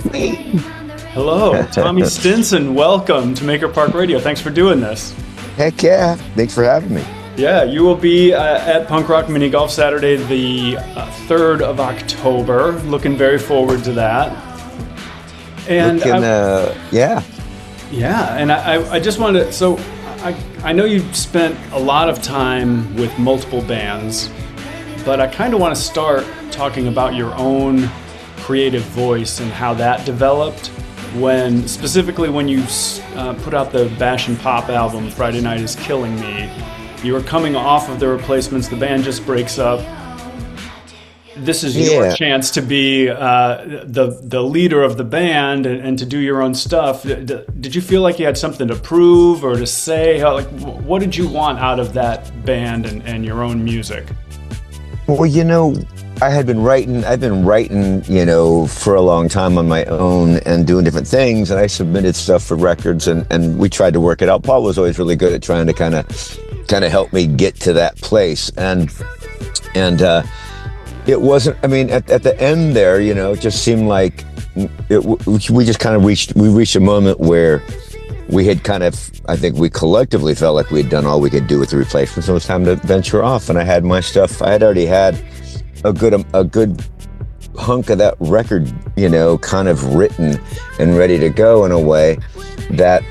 Hello, Tommy Stinson. Welcome to Maker Park Radio. Thanks for doing this. Heck yeah. Thanks for having me. Yeah, you will be at Punk Rock Mini Golf Saturday, the 3rd of October. Looking very forward to that. And yeah. Yeah, and I just wanted to, so I know you've spent a lot of time with multiple bands, but I kind of want to start talking about your own creative voice and how that developed specifically when you put out the Bash and Pop album, Friday Night is Killing Me. You were coming off of the Replacements, the band just breaks up. This is your chance to be the leader of the band and to do your own stuff. Did you feel like you had something to prove or to say? What did you want out of that band and your own music? Well, I've been writing, for a long time on my own and doing different things. And I submitted stuff for records and we tried to work it out. Paul was always really good at trying to kind of help me get to that place. And it wasn't, at the end there, it just seemed like we just kind of reached a moment where we had I think we collectively felt like we had done all we could do with the Replacements. So it was time to venture off. And I had my stuff. I had already had a good hunk of that record, kind of written and ready to go in a way that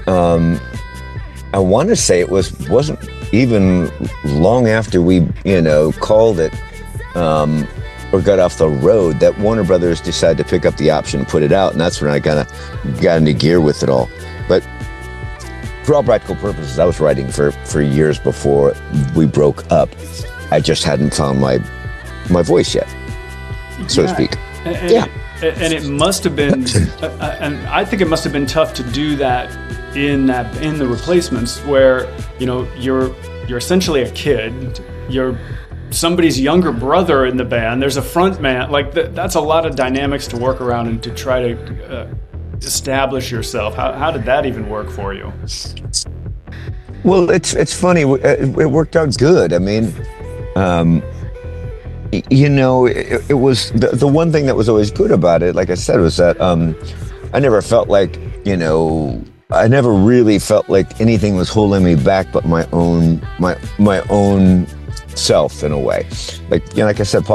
I want to say it wasn't even long after we, called it or got off the road that Warner Brothers decided to pick up the option and put it out. And that's when I kind of got into gear with it all. But for all practical purposes, I was writing for years before we broke up. I just hadn't found my voice yet, so to speak. And it must have been, and I think it must have been tough to do that in the Replacements, where you're essentially a kid, you're somebody's younger brother in the band. There's a front man, that's a lot of dynamics to work around and to try to establish yourself. How did that even work for you? Well, it's funny. It worked out good. It was the one thing that was always good about it, like I said, was that I never felt like, I never really felt like anything was holding me back but my own self in a way. Like I said,